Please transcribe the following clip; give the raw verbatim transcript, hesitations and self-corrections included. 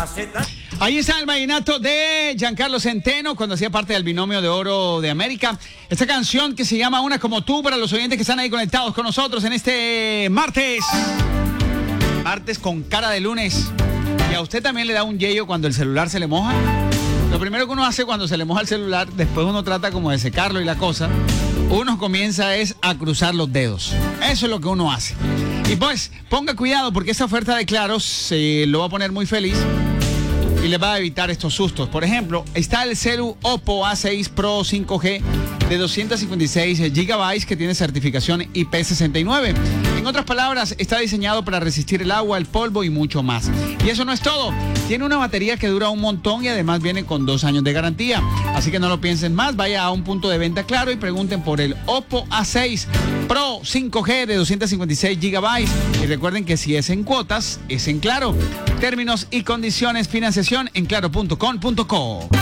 Ahí está el vallenato de Giancarlo Centeno cuando hacía parte del Binomio de Oro de América. Esta canción que se llama Una como tú para los oyentes que están ahí conectados con nosotros en este martes. Martes con cara de lunes. ¿Y a usted también le da un yello cuando el celular se le moja? Lo primero que uno hace cuando se le moja el celular, después uno trata como de secarlo y la cosa, uno comienza es a cruzar los dedos. Eso es lo que uno hace. Y pues, ponga cuidado porque esta oferta de Claro se lo va a poner muy feliz y le va a evitar estos sustos. Por ejemplo, está el celu Oppo A seis Pro cinco G de doscientos cincuenta y seis gigabytes que tiene certificación I P sesenta y nueve. En otras palabras, está diseñado para resistir el agua, el polvo y mucho más. Y eso no es todo. Tiene una batería que dura un montón y además viene con dos años de garantía. Así que no lo piensen más, vaya a un punto de venta Claro y pregunten por el Oppo A seis Pro cinco G de doscientos cincuenta y seis gigabytes. Y recuerden que si es en cuotas, es en Claro. Términos y condiciones, financiación en claro punto com punto co.